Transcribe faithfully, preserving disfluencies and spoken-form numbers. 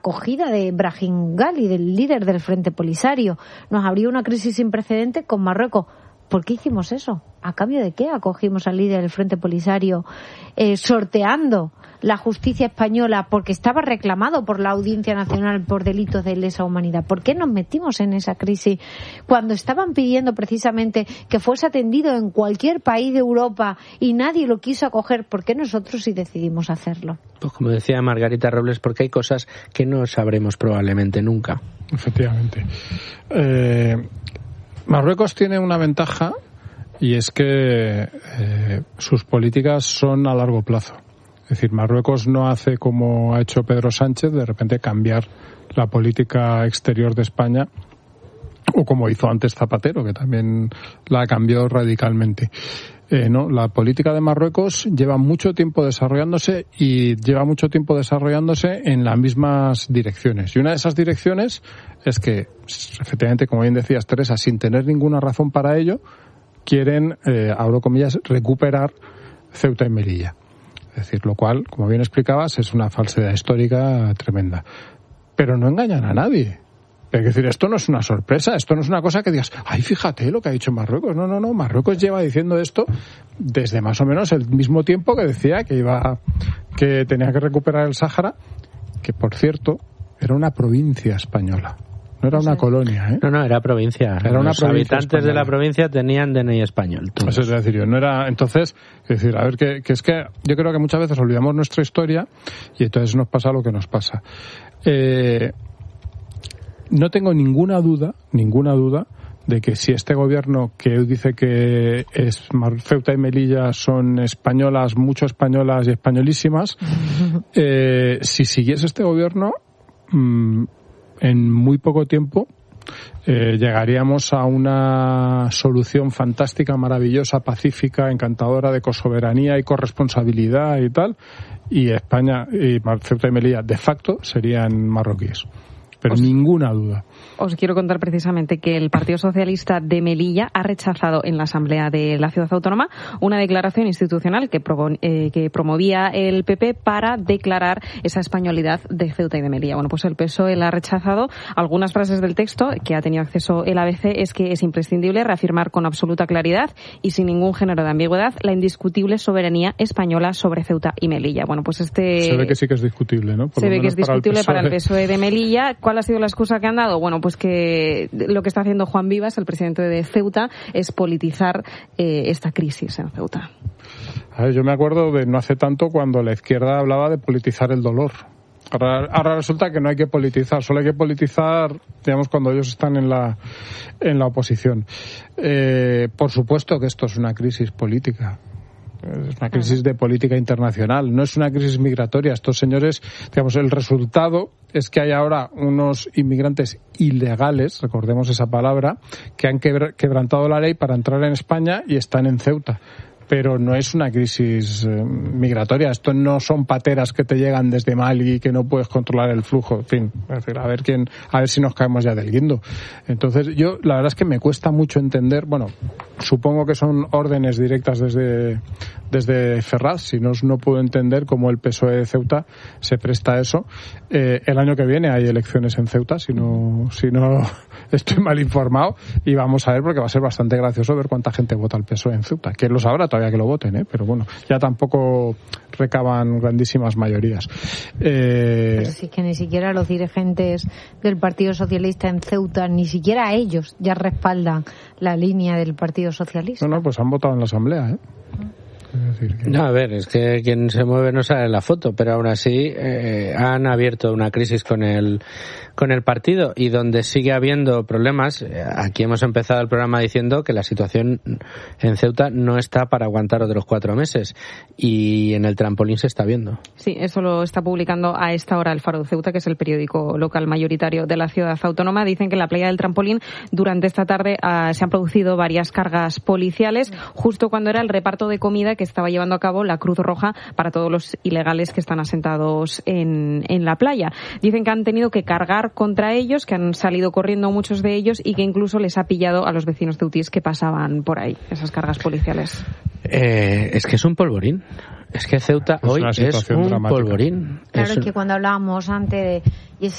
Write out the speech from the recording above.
acogida de Brahim Ghali, del líder del Frente Polisario. Nos abrió una crisis sin precedentes con Marruecos. ¿Por qué hicimos eso? ¿A cambio de qué acogimos al líder del Frente Polisario eh, sorteando la justicia española porque estaba reclamado por la Audiencia Nacional por delitos de lesa humanidad? ¿Por qué nos metimos en esa crisis cuando estaban pidiendo precisamente que fuese atendido en cualquier país de Europa y nadie lo quiso acoger? ¿Por qué nosotros sí decidimos hacerlo? Pues como decía Margarita Robles, porque hay cosas que no sabremos probablemente nunca. Efectivamente. Eh, Marruecos tiene una ventaja y es que eh, sus políticas son a largo plazo. Es decir, Marruecos no hace como ha hecho Pedro Sánchez, de repente cambiar la política exterior de España, o como hizo antes Zapatero, que también la cambió radicalmente. Eh, no, la política de Marruecos lleva mucho tiempo desarrollándose y lleva mucho tiempo desarrollándose en las mismas direcciones. Y una de esas direcciones es que, efectivamente, como bien decías, Teresa, sin tener ninguna razón para ello, quieren, eh, abro comillas, recuperar Ceuta y Melilla. Es decir, lo cual, como bien explicabas, es una falsedad histórica tremenda. Pero no engañan a nadie. Es decir, esto no es una sorpresa, esto no es una cosa que digas, ay, fíjate lo que ha dicho Marruecos. No, no, no, Marruecos lleva diciendo esto desde más o menos el mismo tiempo que decía que iba, que tenía que recuperar el Sáhara, que por cierto, era una provincia española. No era una colonia, ¿eh? No, no, era provincia. Era una Los provincia habitantes española. de la provincia tenían D N I español. Todos. Eso es decir, yo no era. Entonces, es decir, a ver, que, que es que yo creo que muchas veces olvidamos nuestra historia y entonces nos pasa lo que nos pasa. Eh, no tengo ninguna duda, ninguna duda de que si este gobierno que dice que es Ceuta y Melilla son españolas, mucho españolas y españolísimas, eh, si siguiese este gobierno, mmm, en muy poco tiempo eh, llegaríamos a una solución fantástica, maravillosa, pacífica, encantadora de cosoberanía y corresponsabilidad y tal, y España y Ceuta y Melilla de facto serían marroquíes. Pero os, ninguna duda. Os quiero contar precisamente que el Partido Socialista de Melilla ha rechazado en la Asamblea de la Ciudad Autónoma una declaración institucional que, pro, eh, que promovía el P P para declarar esa españolidad de Ceuta y de Melilla. Bueno, pues el P S O E la ha rechazado. Algunas frases del texto que ha tenido acceso el A B C es que es imprescindible reafirmar con absoluta claridad y sin ningún género de ambigüedad la indiscutible soberanía española sobre Ceuta y Melilla. Bueno, pues este... Se ve que sí que es discutible, ¿no? Por se ve que es discutible para el P S O E de Melilla. ¿Cuál ha sido la excusa que han dado? Bueno, pues que lo que está haciendo Juan Vivas, el presidente de Ceuta, es politizar eh, esta crisis en Ceuta. A ver, yo me acuerdo de no hace tanto cuando la izquierda hablaba de politizar el dolor. Ahora, ahora resulta que no hay que politizar, solo hay que politizar, digamos, cuando ellos están en la en la oposición. Eh, por supuesto que esto es una crisis política. Es una crisis de política internacional, no es una crisis migratoria. Estos señores, digamos, el resultado es que hay ahora unos inmigrantes ilegales, recordemos esa palabra, que han quebrantado la ley para entrar en España y están en Ceuta. Pero no es una crisis eh, migratoria. Esto no son pateras que te llegan desde Mali y que no puedes controlar el flujo. En fin, es decir, a ver quién, a ver si nos caemos ya del guindo. Entonces, yo la verdad es que me cuesta mucho entender. Bueno, supongo que son órdenes directas desde desde Ferraz. Si no, no puedo entender cómo el P S O E de Ceuta se presta a eso. Eh, el año que viene hay elecciones en Ceuta, si no, si no estoy mal informado, y vamos a ver, porque va a ser bastante gracioso ver cuánta gente vota al P S O E en Ceuta. ¿Quién lo sabrá? Todavía que lo voten, ¿eh? Pero bueno, ya tampoco recaban grandísimas mayorías. Eh... Pero si es que ni siquiera los dirigentes del Partido Socialista en Ceuta, ni siquiera ellos ya respaldan la línea del Partido Socialista. No, no, pues han votado en la Asamblea, ¿eh? Es decir, que... No, a ver, es que quien se mueve no sale en la foto, pero aún así eh, han abierto una crisis con el con el partido y donde sigue habiendo problemas. Aquí hemos empezado el programa diciendo que la situación en Ceuta no está para aguantar otros cuatro meses y en el trampolín se está viendo. Sí, eso lo está publicando a esta hora el Faro de Ceuta, que es el periódico local mayoritario de la ciudad autónoma. Dicen que en la playa del Trampolín durante esta tarde uh, se han producido varias cargas policiales justo cuando era el reparto de comida que que estaba llevando a cabo la Cruz Roja para todos los ilegales que están asentados en, en la playa. Dicen que han tenido que cargar contra ellos, que han salido corriendo muchos de ellos y que incluso les ha pillado a los vecinos ceutíes que pasaban por ahí, esas cargas policiales. Eh, es que es un polvorín. Es que Ceuta es hoy es un dramática. polvorín. Claro, es es que cuando hablábamos antes de...